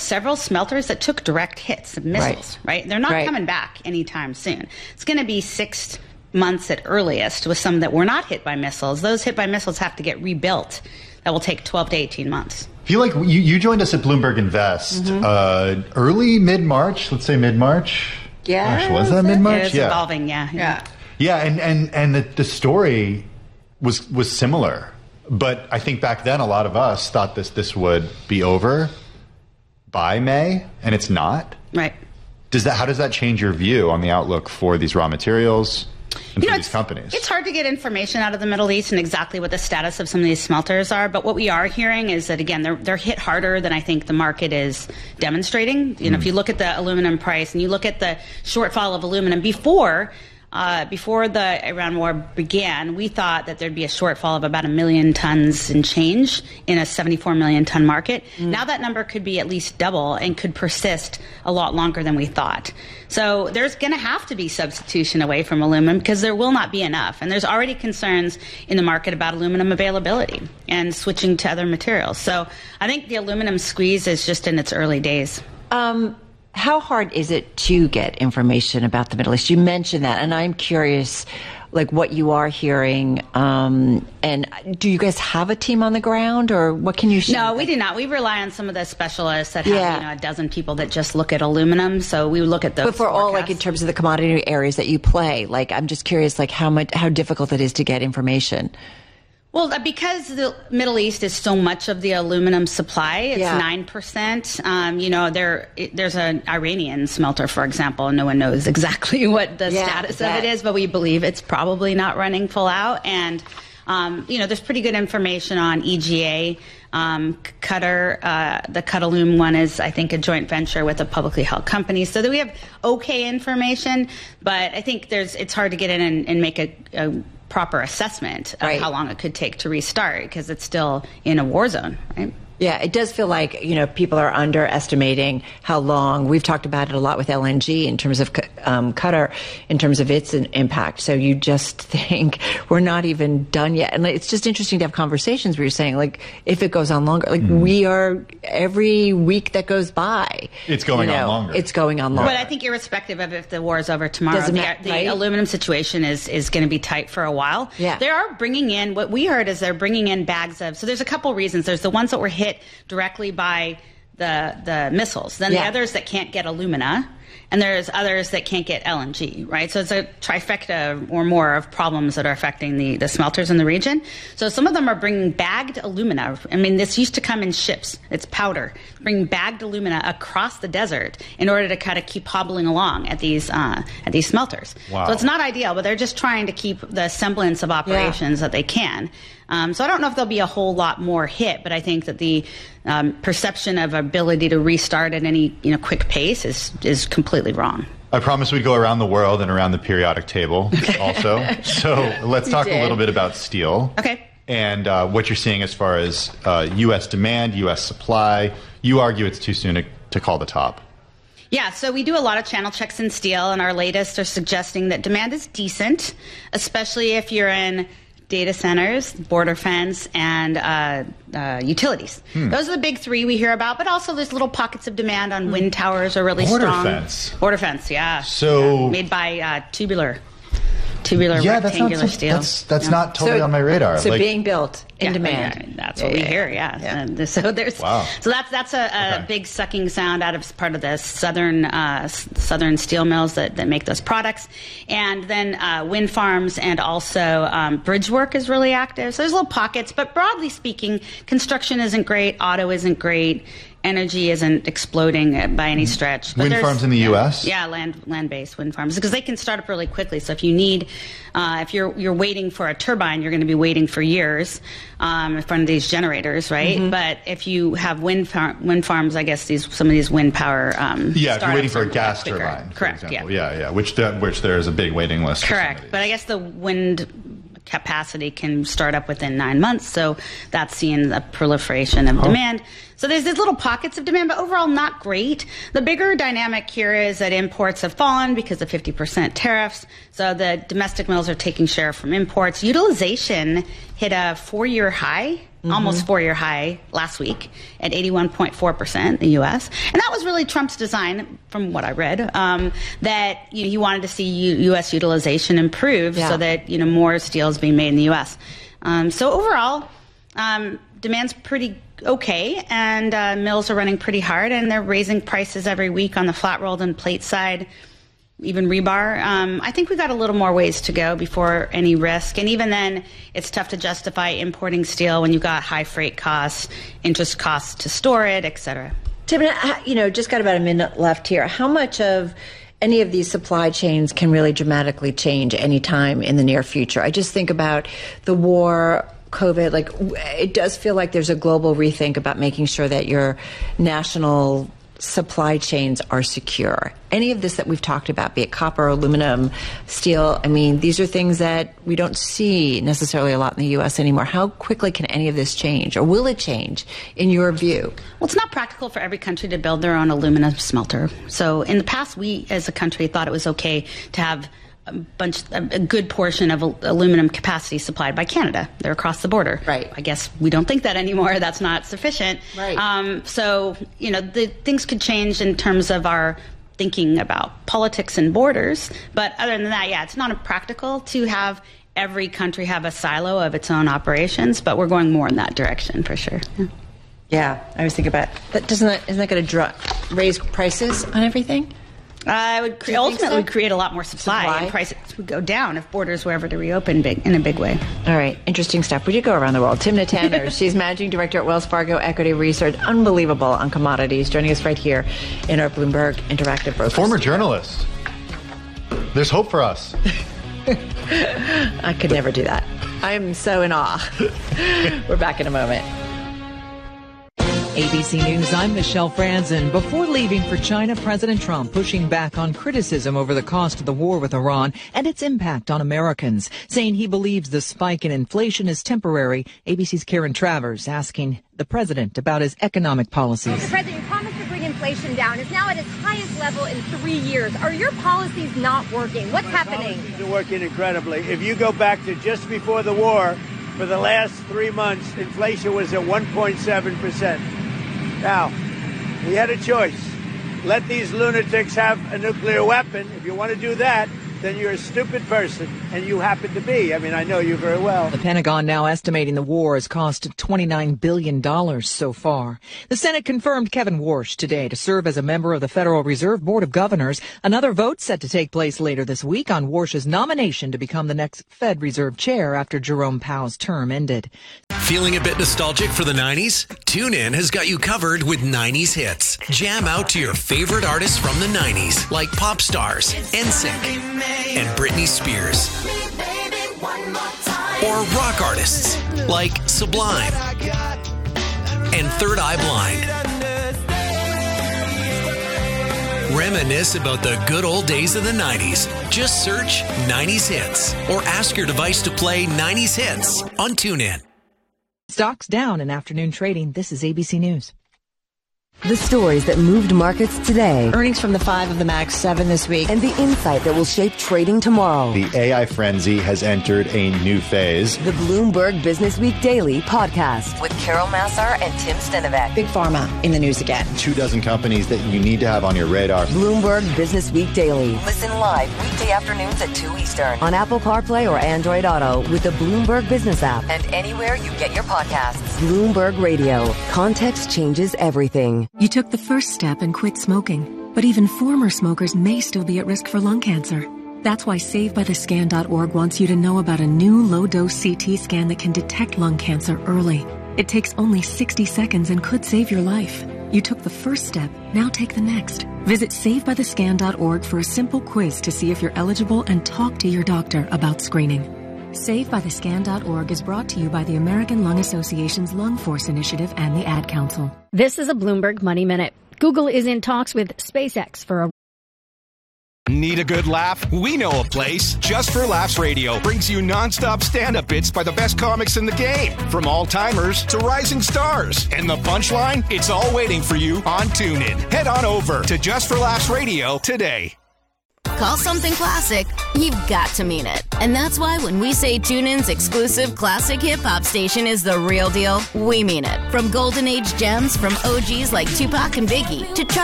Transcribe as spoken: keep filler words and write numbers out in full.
several smelters that took direct hits of missiles, right? right? They're not right. coming back anytime soon. It's going to be six months at earliest with some that were not hit by missiles. Those hit by missiles have to get rebuilt. That will take twelve to eighteen months. I feel like you, you joined us at Bloomberg Invest mm-hmm. uh, early, mid-March, let's say mid-March. Yeah. Gosh, was that mid-March? It is yeah. evolving, yeah. Yeah. Yeah, and, and, and the, the story was was similar. But I think back then a lot of us thought this this would be over by May, and it's not. Right. Does that how does that change your view on the outlook for these raw materials and you for know, these companies? It's hard to get information out of the Middle East and exactly what the status of some of these smelters are. But what we are hearing is that, again, they're they're hit harder than I think the market is demonstrating. You know, mm. if you look at the aluminum price and you look at the shortfall of aluminum before. Uh, before the Iran war began, we thought that there'd be a shortfall of about a million tons and change in a seventy-four million ton market. Mm. Now that number could be at least double and could persist a lot longer than we thought. So there's going to have to be substitution away from aluminum because there will not be enough. And there's already concerns in the market about aluminum availability and switching to other materials. So I think the aluminum squeeze is just in its early days. Um, How hard is it to get information about the Middle East? You mentioned that, and I'm curious, like, what you are hearing. Um, and do you guys have a team on the ground, or what can you share? No, we do not. We rely on some of the specialists that have, yeah. you know, a dozen people that just look at aluminum. So we look at those. But for forecasts. all, like, in terms of the commodity areas that you play, like, I'm just curious, like, how much, how difficult it is to get information. Well, because the Middle East is so much of the aluminum supply, it's yeah. nine percent. Um, you know, there there's an Iranian smelter, for example, and no one knows exactly what the yeah, status that. of it is, but we believe it's probably not running full out. And, um, you know, there's pretty good information on E G A. Um, Qatar, uh, the Qatalum one is, I think, a joint venture with a publicly held company. So that we have okay information, but I think there's it's hard to get in and, and make a, a proper assessment of right. how long it could take to restart because it's still in a war zone, right? Yeah, it does feel like, you know, people are underestimating how long. We've talked about it a lot with L N G in terms of um, Qatar, in terms of its impact. So you just think we're not even done yet. And it's just interesting to have conversations where you're saying, like, if it goes on longer, like mm. we are, every week that goes by. It's going you know, on longer. It's going on longer. But I think irrespective of if the war is over tomorrow, Doesn't the, matter, the right? aluminum situation is, is going to be tight for a while. Yeah. They are bringing in, what we heard is they're bringing in bags of, so there's a couple reasons. There's the ones that were hit directly by the the missiles. Then yeah. the others that can't get alumina, and there's others that can't get L N G, right? So it's a trifecta or more of problems that are affecting the, the smelters in the region. So some of them are bringing bagged alumina. I mean, this used to come in ships. It's powder. Bring bagged alumina across the desert in order to kind of keep hobbling along at these uh, at these smelters. Wow. So it's not ideal, but they're just trying to keep the semblance of operations yeah. that they can. Um, so I don't know if there'll be a whole lot more hit, but I think that the um, perception of ability to restart at any you know quick pace is is completely wrong. I promised we'd go around the world and around the periodic table also. So let's talk a little bit about steel. Okay. And uh, what you're seeing as far as uh, U S demand, U S supply. You argue it's too soon to, to call the top. Yeah, so we do a lot of channel checks in steel, and our latest are suggesting that demand is decent, especially if you're in data centers, border fence, and uh, uh, utilities. Hmm. Those are the big three we hear about, but also there's little pockets of demand on wind towers are really border strong. Border fence. Border fence, yeah. So yeah. Made by uh, tubular. Tubular yeah, rectangular that's not, steel. That's, that's yeah. not totally so, on my radar. So like, being built in yeah, demand. Yeah, that's yeah, what we yeah, hear, yeah. yeah. And so there's wow. so that's that's a, a okay. big sucking sound out of part of the southern uh, southern steel mills that, that make those products. And then uh, wind farms and also um, bridge work is really active. So there's little pockets, but broadly speaking, construction isn't great, auto isn't great. Energy isn't exploding by any stretch. But wind farms in the U S? Yeah, land land-based wind farms, because they can start up really quickly. So if you need, uh, if you're you're waiting for a turbine, you're going to be waiting for years um, in front of these generators, right? Mm-hmm. But if you have wind far- wind farms, I guess these some of these wind power. Um, yeah, if you're waiting for a gas quicker. turbine, for correct? example. Yeah, yeah, yeah. Which the, which there is a big waiting list. Correct, but I guess the wind capacity can start up within nine months, so that's seeing the proliferation of oh. demand. So there's these little pockets of demand, but overall not great. The bigger dynamic here is that imports have fallen because of fifty percent tariffs, so the domestic mills are taking share from imports. Utilization hit a four-year high mm-hmm. almost four-year high last week at eighty-one point four percent in the U S. And that was really Trump's design, from what I read, um, that you know, he wanted to see U- U.S. utilization improve yeah. so that you know more steel is being made in the U S. Um, so overall, um, demand's pretty okay, and uh, mills are running pretty hard, and they're raising prices every week on the flat-rolled and plate side, even rebar. Um, I think we've got a little more ways to go before any risk. And even then, it's tough to justify importing steel when you've got high freight costs, interest costs to store it, et cetera. Tim, you know, just got about a minute left here. How much of any of these supply chains can really dramatically change any time in the near future? I just think about the war, COVID, like it does feel like there's a global rethink about making sure that your national supply chains are secure. Any of this that we've talked about, be it copper, aluminum, steel, I mean, these are things that we don't see necessarily a lot in the U S anymore. How quickly can any of this change, or will it change in your view? Well, it's not practical for every country to build their own aluminum smelter. So in the past, we as a country thought it was okay to have a bunch, a good portion of aluminum capacity supplied by Canada. They're across the border. Right. I guess we don't think that anymore. That's not sufficient. Right. Um, so, you know, the things could change in terms of our thinking about politics and borders. But other than that, yeah, it's not practical to have every country have a silo of its own operations, but we're going more in that direction for sure. Yeah. Yeah, I was thinking about that. Doesn't that, isn't that going to dr- raise prices on everything? Uh, it would cre- ultimately so? create a lot more supply, supply, and prices would go down if borders were ever to reopen big in a big way. All right, interesting stuff. We did go around the world. Timna Tanner, she's managing director at Wells Fargo Equity Research. Unbelievable on commodities. Joining us right here in our Bloomberg Interactive Brokers. Former journalist. There's hope for us. I could never do that. I am so in awe. We're back in a moment. A B C News, I'm Michelle Franzen. Before leaving for China, President Trump pushing back on criticism over the cost of the war with Iran and its impact on Americans, saying he believes the spike in inflation is temporary. A B C's Karen Travers asking the president about his economic policies. Mister President, you promised to bring inflation down. It's now at its highest level in three years. Are your policies not working? What's My happening? Policies are working incredibly. If you go back to just before the war, for the last three months, inflation was at one point seven percent. Now, we had a choice. Let these lunatics have a nuclear weapon. If you want to do that, then you're a stupid person, and you happen to be. I mean, I know you very well. The Pentagon now estimating the war has cost twenty-nine billion dollars so far. The Senate confirmed Kevin Warsh today to serve as a member of the Federal Reserve Board of Governors. Another vote set to take place later this week on Warsh's nomination to become the next Fed Reserve Chair after Jerome Powell's term ended. Feeling a bit nostalgic for the nineties? TuneIn has got you covered with nineties hits. Jam out to your favorite artists from the nineties, like pop stars, N Sync, and Britney Spears. Or rock artists like Sublime and Third Eye Blind. Reminisce about the good old days of the nineties. Just search nineties hits or ask your device to play nineties hits on TuneIn. Stocks down in afternoon trading. This is A B C News. The stories that moved markets today. Earnings from the five of the Mag seven this week. And the insight that will shape trading tomorrow. The A I frenzy has entered a new phase. The Bloomberg Business Week Daily podcast with Carol Massar and Tim Stenovec. Big Pharma in the news again. Two dozen companies that you need to have on your radar. Bloomberg Business Week Daily. Listen live weekday afternoons at two Eastern on Apple CarPlay or Android Auto with the Bloomberg Business app and anywhere you get your podcasts. Bloomberg Radio. Context changes everything. You took the first step and quit smoking, but even former smokers may still be at risk for lung cancer. That's why Save By The Scan dot org wants you to know about a new low-dose C T scan that can detect lung cancer early. It takes only sixty seconds and could save your life. You took the first step, now take the next. Visit Save By The Scan dot org for a simple quiz to see if you're eligible and talk to your doctor about screening. Save By The Scan dot org is brought to you by the American Lung Association's Lung Force Initiative and the Ad Council. This is a Bloomberg Money Minute. Google is in talks with SpaceX for a... Need a good laugh? We know a place. Just for Laughs Radio brings you nonstop stand-up bits by the best comics in the game. From all-timers to rising stars. And the punchline? It's all waiting for you on TuneIn. Head on over to Just for Laughs Radio today. call something classic, you've got to mean it. And that's why when we say TuneIn's exclusive classic hip-hop station is the real deal, we mean it. From golden age gems from O Gs like Tupac and Biggie to chart